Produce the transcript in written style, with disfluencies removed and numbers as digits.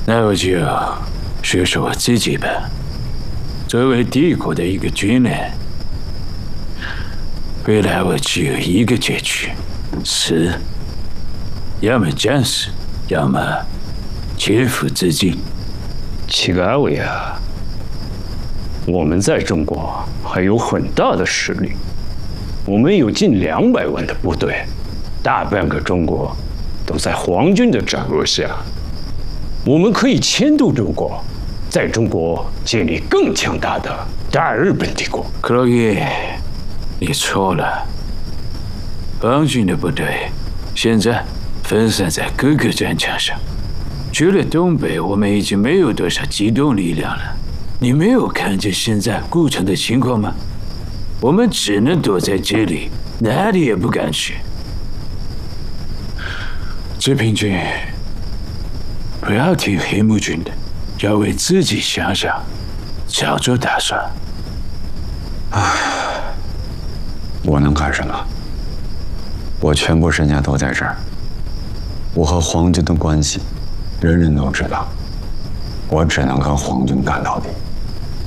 那我就说说我自己吧。作为帝国的一个军人，未来我只有一个结局：死，要么战死，要么切腹自尽。 七个阿伟啊，我们在中国还有很大的实力，我们有近200万的部队，大半个中国都在皇军的掌握下，我们可以牵动中国，在中国建立更强大的大日本帝国。 克洛伊，你错了。皇军的部队现在分散在各个战场上，除了东北，我们已经没有多少机动力量了。你没有看见现在古城的情况吗？我们只能躲在这里，哪里也不敢去。志平君，不要听黑木君的，要为自己想想，早做打算。 我能干什么？我全部身家都在这儿，我和皇军的关系，人人都知道。我只能跟皇军干到底。